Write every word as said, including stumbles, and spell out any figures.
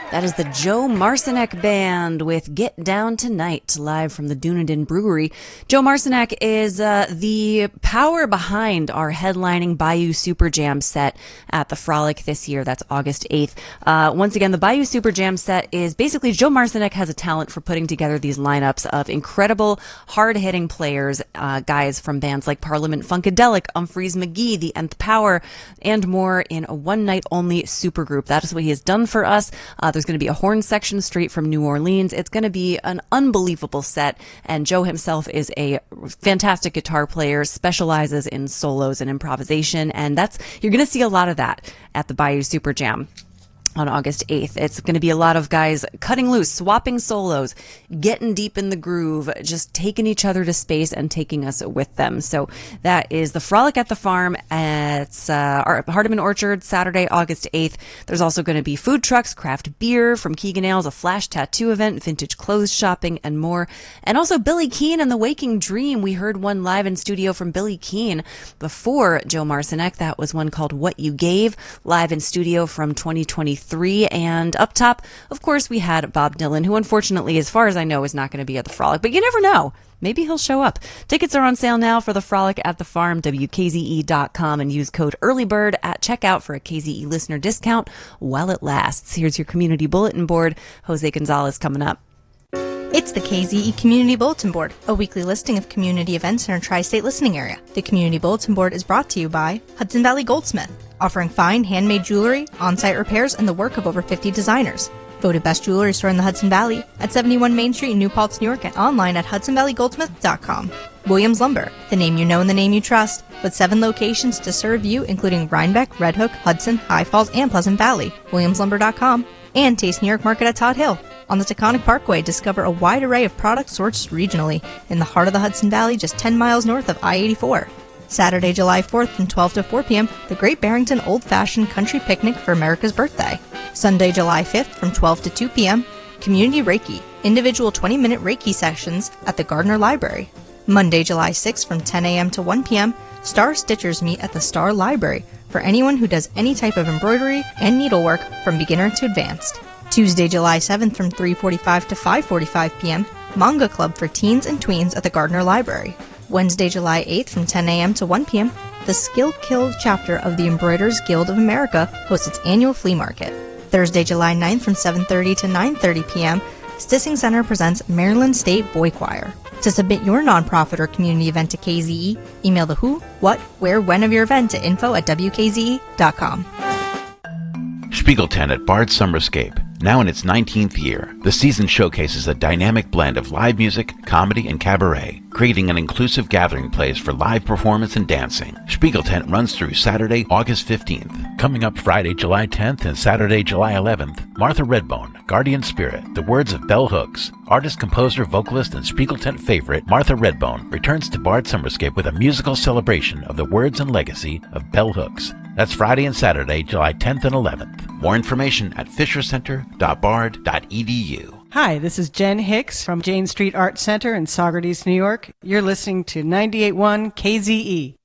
That is the Joe Marcinek Band with Get Down Tonight, live from the Dunedin Brewery. Joe Marcinek is uh, the power behind our headlining Bayou Super Jam set at the Frolic this year. That's August eighth. Uh, once again, the Bayou Super Jam set is basically Joe Marcinek has a talent for putting together these lineups of incredible, hard-hitting players, uh, guys from bands like Parliament Funkadelic, Umphreys McGee, The Nth Power, and more in a one-night-only supergroup. That is what he has done for us. Uh, there's going to be a horn section straight from New Orleans. It's going to be an unbelievable set, and Joe himself is a fantastic guitar player, specializes in solos and improvisation, and that's you're going to see a lot of that at the Bayou Super Jam on August eighth. It's going to be a lot of guys cutting loose, swapping solos, getting deep in the groove, just taking each other to space and taking us with them. So that is the Frolic at the Farm at uh, Hardeman Orchard, Saturday, August eighth. There's also going to be food trucks, craft beer from Keegan Ales, a flash tattoo event, vintage clothes shopping, and more. And also Billy Keane and the Waking Dream. We heard one live in studio from Billy Keane before Joe Marcinek. That was one called What You Gave, live in studio from twenty twenty-three. And up top, of course, we had Bob Dylan, who unfortunately, as far as I know, is not going to be at the Frolic, but you never know. Maybe he'll show up. Tickets are on sale now for the Frolic at the Farm, W K Z E dot com, and use code EARLYBIRD at checkout for a K Z E listener discount while it lasts. Here's your community bulletin board. Jose Gonzalez coming up. It's the K Z E Community Bulletin Board, a weekly listing of community events in our tri-state listening area. The Community Bulletin Board is brought to you by Hudson Valley Goldsmith, offering fine handmade jewelry, on-site repairs, and the work of over fifty designers. Voted best jewelry store in the Hudson Valley at seventy-one Main Street in New Paltz, New York, and online at hudson valley goldsmith dot com. Williams Lumber, the name you know and the name you trust, with seven locations to serve you, including Rhinebeck, Red Hook, Hudson, High Falls, and Pleasant Valley. williams lumber dot com. And Taste New York Market at Todd Hill. On the Taconic Parkway, discover a wide array of products sourced regionally in the heart of the Hudson Valley, just ten miles north of I eighty-four. Saturday, July fourth from twelve to four p.m., the Great Barrington Old-Fashioned Country Picnic for America's Birthday. Sunday, July fifth from twelve to two p.m., Community Reiki, individual twenty-minute Reiki sessions at the Gardner Library. Monday, July sixth from ten a.m. to one p.m., Star Stitchers meet at the Star Library for anyone who does any type of embroidery and needlework from beginner to advanced. Tuesday, July seventh from three forty-five to five forty-five p.m., Manga Club for teens and tweens at the Gardner Library. Wednesday, July eighth from ten a.m. to one p.m., the Skill-Kill chapter of the Embroiderers Guild of America hosts its annual flea market. Thursday, July ninth from seven thirty to nine thirty p.m., Stissing Center presents Maryland State Boy Choir. To submit your nonprofit or community event to K Z E, email the who, what, where, when of your event to info at w k z e dot com. Spiegelten at Bard Summerscape. Now in its nineteenth year, the season showcases a dynamic blend of live music, comedy, and cabaret, creating an inclusive gathering place for live performance and dancing. Spiegeltent runs through Saturday, August fifteenth. Coming up Friday, July tenth and Saturday, July eleventh, Martha Redbone, Guardian Spirit, The Words of Bell Hooks. Artist, composer, vocalist, and Spiegeltent favorite Martha Redbone returns to Bard Summerscape with a musical celebration of the words and legacy of Bell Hooks. That's Friday and Saturday, July tenth and eleventh. More information at fisher center dot bard dot e d u. Hi, this is Jen Hicks from Jane Street Art Center in Saugerties, New York. You're listening to ninety-eight point one K Z E.